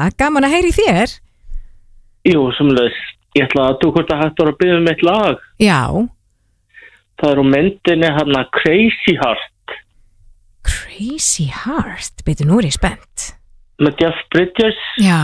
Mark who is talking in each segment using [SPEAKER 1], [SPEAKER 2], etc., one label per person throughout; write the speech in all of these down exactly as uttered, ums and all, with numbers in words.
[SPEAKER 1] það, gaman að heyri þér.
[SPEAKER 2] Jú, semlega, ég ætla að þú hvort að hægt var að byggja um eitt lag.
[SPEAKER 1] Já.
[SPEAKER 2] Það er á myndinni hérna Crazy Heart.
[SPEAKER 1] Crazy Heart? Beidu, nú er ég spennt.
[SPEAKER 2] Með Jeff Bridges.
[SPEAKER 1] Já.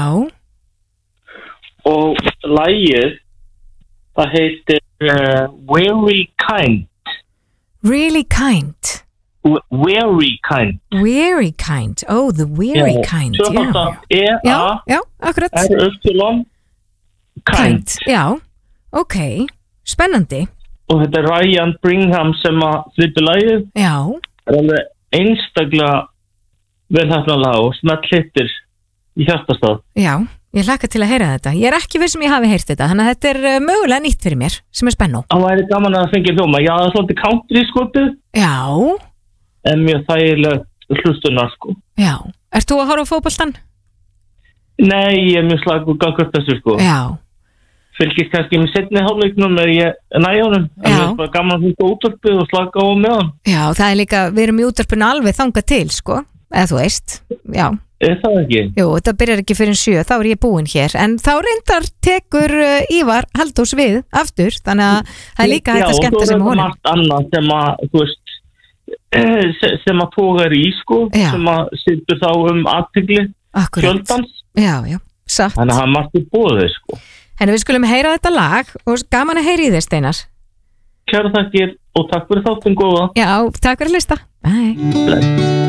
[SPEAKER 2] Og lagið, það heitir uh, Very Kind.
[SPEAKER 1] Really Kind?
[SPEAKER 2] W- very Kind.
[SPEAKER 1] Very Kind, oh, the Very
[SPEAKER 2] Já.
[SPEAKER 1] Kind,
[SPEAKER 2] Svo
[SPEAKER 1] já.
[SPEAKER 2] þetta E A
[SPEAKER 1] Já, já, akkurat.
[SPEAKER 2] R-Y Kind.
[SPEAKER 1] Já, ok, spennandi.
[SPEAKER 2] Og þetta er Ryan Bingham sem að flytja lagið.
[SPEAKER 1] Já.
[SPEAKER 2] Það er alveg einstaklega vel hægt að laga og smelt hittir í hjartastað.
[SPEAKER 1] Já, ég hlakka til að heyra þetta. Ég er ekki viss sem ég hafi heyrt þetta, þannig að þetta er uh, mögulega nýtt fyrir mér, sem er spennó.
[SPEAKER 2] Það væri gaman að fengja hljóma. Já, það er svolítið country skotið.
[SPEAKER 1] Já.
[SPEAKER 2] En mjög þægileg hlustunar sko.
[SPEAKER 1] Já. Ert þú að horfa á fótboltann?
[SPEAKER 2] Nei, ég er mjög slagur gangast þessu sko.
[SPEAKER 1] Já.
[SPEAKER 2] Fylgist kannski með setni hálfleiknum eða ég næja honum. En
[SPEAKER 1] Já.
[SPEAKER 2] það er bara gaman að hlusta útvarpið og slaka á með hann.
[SPEAKER 1] Já, það er líka, við erum í útvarpinu alveg þangað til, sko. Eða þú veist, já.
[SPEAKER 2] Er það ekki?
[SPEAKER 1] Jú, þetta byrjar ekki fyrir sjö, þá er ég búin hér. En þá reyndar tekur uh, Ívar Halldórs við aftur, þannig að það er líka hægt að skemmta sem honum.
[SPEAKER 2] Já, og þú er margt annað sem að, þú veist, sem, sem að tógar í, sko,
[SPEAKER 1] Já.
[SPEAKER 2] sem að sittur þá um athygli fjöldans.
[SPEAKER 1] Já, já, satt.
[SPEAKER 2] Þannig að hann margt í bóðið, sko.
[SPEAKER 1] En við skulum heyra þetta lag og gaman að heyra í þér, Steinar.
[SPEAKER 2] Kæra þakkir og takk fyrir þáttinn góða.
[SPEAKER 1] Já, takk fyrir að hlusta. Bye.
[SPEAKER 2] Bless.